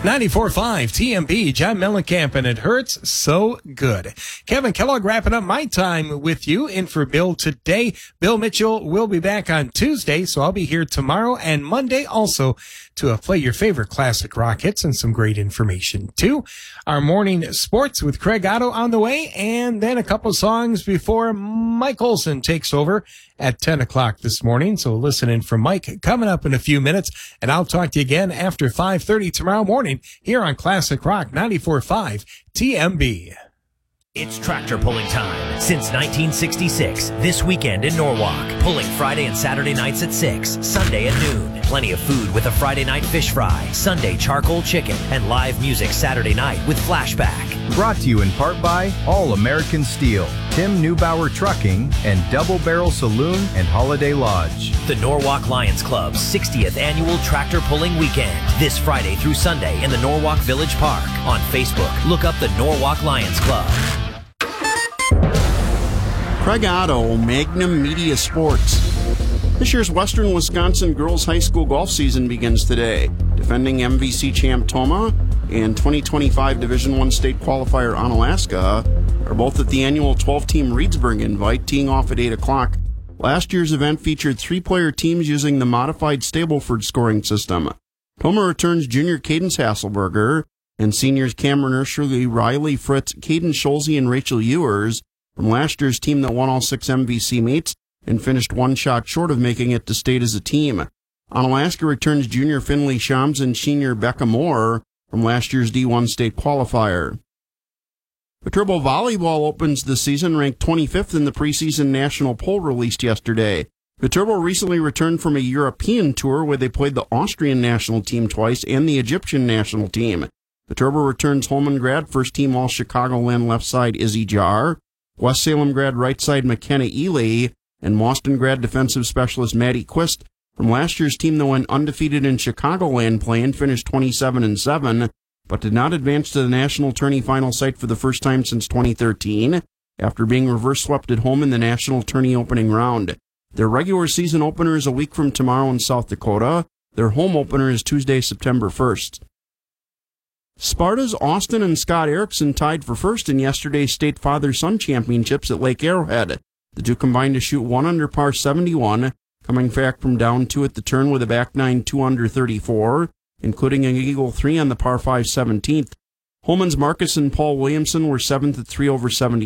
94.5 TMB, John Mellencamp, and it hurts so good. Kevin Kellogg wrapping up my time with you. In for Bill today. Bill Mitchell will be back on Tuesday, so I'll be here tomorrow and Monday also to play your favorite classic rock hits and some great information too. Our morning sports with Craig Otto on the way, and then a couple songs before Mike Olson takes over at 10 o'clock this morning. So listen in for Mike coming up in a few minutes, and I'll talk to you again after 5:30 tomorrow morning here on Classic Rock 94.5 TMB. It's tractor pulling time. Since 1966, this weekend in Norwalk. Pulling Friday and Saturday nights at 6, Sunday at noon. Plenty of food with a Friday night fish fry, Sunday charcoal chicken, and live music Saturday night with Flashback. Brought to you in part by All American Steel, Tim Neubauer Trucking, and Double Barrel Saloon and Holiday Lodge. The Norwalk Lions Club's 60th annual tractor pulling weekend. This Friday through Sunday in the Norwalk Village Park. On Facebook, look up the Norwalk Lions Club. Craig Otto, Magnum Media Sports. This year's Western Wisconsin Girls High School golf season begins today. Defending MVC champ Toma and 2025 Division I state qualifier Onalaska are both at the annual 12-team Reedsburg invite, teeing off at 8 o'clock. Last year's event featured 3-player teams using the modified Stableford scoring system. Toma returns junior Cadence Hasselberger and seniors Cameron Ursherly, Riley Fritz, Caden Scholze, and Rachel Ewers from last year's team that won all 6 MVC meets and finished one shot short of making it to state as a team. Onalaska returns junior Finley Shams and senior Becca Moore from last year's D1 state qualifier. Viterbo Volleyball opens the season ranked 25th in the preseason national poll released yesterday. Viterbo recently returned from a European tour where they played the Austrian national team twice and the Egyptian national team. Viterbo returns Holman grad first team All-Chicagoland left side Izzy Jar, West Salem grad right side McKenna Ely, and Boston grad defensive specialist Maddie Quist from last year's team that went undefeated in Chicagoland play and finished 27-7, but did not advance to the national tourney final site for the first time since 2013, after being reverse swept at home in the national tourney opening round. Their regular season opener is a week from tomorrow in South Dakota. Their home opener is Tuesday, September 1st. Sparta's Austin and Scott Erickson tied for first in yesterday's state father-son championships at Lake Arrowhead. The two combined to shoot 1 under par 71, coming back from down 2 at the turn with a back 9 2 under 34, including an eagle 3 on the par 5 17th. Holman's Marcus and Paul Williamson were 7th at 3 over 70.